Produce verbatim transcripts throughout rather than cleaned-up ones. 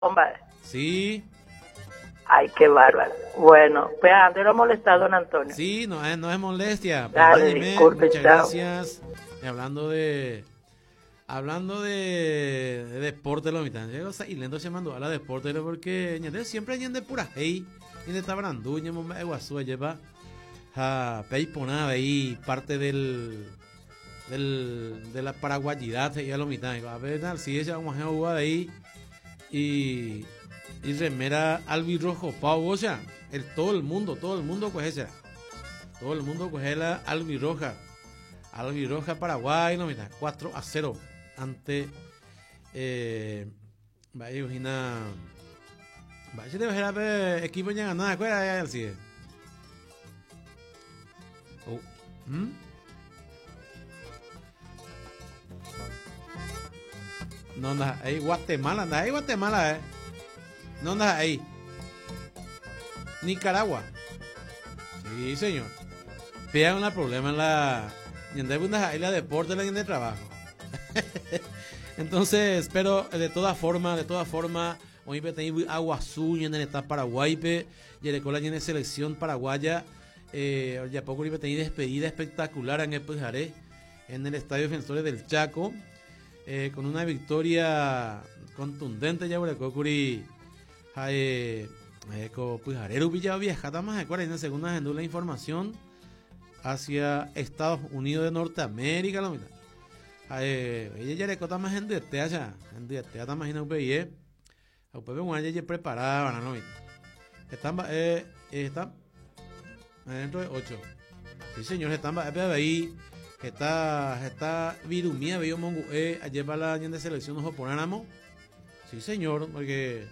Hombre, Sí, ay, qué bárbaro. Bueno, pues antes lo molestado, don Antonio. sí, no es, no es molestia. Dale, Perdóneme, disculpe, muchas chao. gracias. Y hablando de. Hablando de, de deporte, lo mitad. Yo y lento se mandó a la deporte porque ñande siempre hay de pura hey, y de tabrandú, y mo me guasú lleva a peiponada ahí parte del del de la paraguayidad y a lo mitad. A ver, si ella vamos a jugar ahí y y remera albirrojo pavo, o sea, el todo el mundo, todo el mundo pues esa. Todo el mundo coge la albirroja. Albirroja Paraguay, no mira, cuatro a cero ante eh vaya imagina vaya de bajar a equipo ya ganado, ¿cuál era el sigue? Oh. ¿Mm? No anda ahí Guatemala, anda ahí Guatemala, eh. No anda ahí. Nicaragua. Sí, señor. Pega un problema en la y en ahí la deporte la de trabajo. Entonces, pero de todas formas, de todas formas, hoy tenemos agua azul en el estado Paraguay, y el cola en selección paraguaya, eh, ya poco hoy tenemos despedida espectacular en el Pujaré, en el Estadio Defensores del Chaco, eh, con una victoria contundente ya por Cocuri, eh, con Pujarero Villa Vieja, estamos de acuerdo en la segunda en la información hacia Estados Unidos de Norteamérica, la mitad. Eh, ella ya le cota más en D T allá, en D T está más en U P I E. A P B una ya preparada, no mitad. Están eh están dentro de ocho. Sí, señor, están ahí. Está está Virumía, Bello Mongu eh ayer para la de selección nos oponáramos. Sí, señor, porque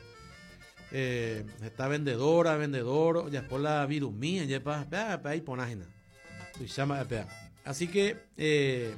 eh está vendedora, vendedor, ya por la Virumía, ya para para ahí ponágena. Así que eh,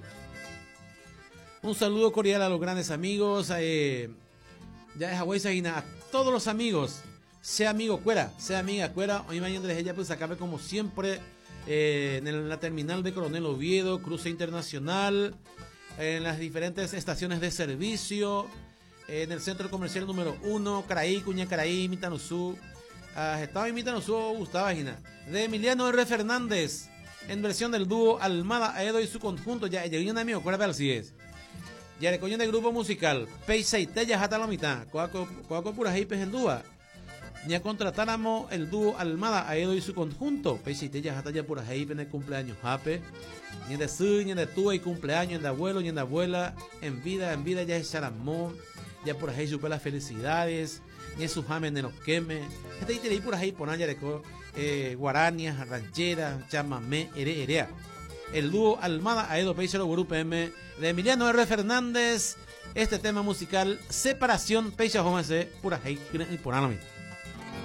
un saludo cordial a los grandes amigos, eh, ya es Agüesa a todos los amigos, sea amigo cuera, sea amiga cuera, hoy mañana desde ella pues acabe como siempre eh, en la terminal de Coronel Oviedo, cruce internacional, en las diferentes estaciones de servicio, eh, en el centro comercial número uno, Caraí, Cuña Caraí, Mitanusú, uh, estaba en Mitanusú, Gustavo Gina, de Emiliano R. Fernández. En versión del dúo Almada Aedo y su conjunto, ya llegué un amigo, ¿cuál es? Si es. Ya le coño del grupo musical, Peisei Tella hasta la mitad, Coaco Pura Hipes en Dúa. Ya contratáramos el dúo Almada Aedo y su conjunto, Peisei Tella hasta ya Pura Hipes en el cumpleaños, Jape. Ni de su, ni de tu y cumpleaños, ni de abuelo, ni de abuela, en vida, en vida ya es Saramón, ya por ahí supe las felicidades, ni es su jamen de los queme. Este ahí por ahí poner ya de Eh, guaranias, rancheras, chamamé, ere, erea. El dúo Almada Aedo Peisero Grupo M de Emiliano R. Fernández. Este tema musical, Separación, Peixa Jomese, pura hate y por